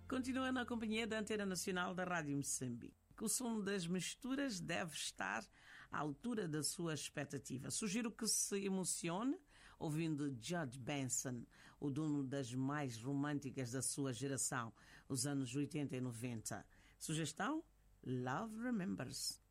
Continua na companhia da Antena Nacional da Rádio Moçambique. O som das misturas deve estar à altura da sua expectativa. Sugiro que se emocione ouvindo George Benson, o dono das mais românticas da sua geração, os anos 80 e 90. Sugestão? Love Remembers.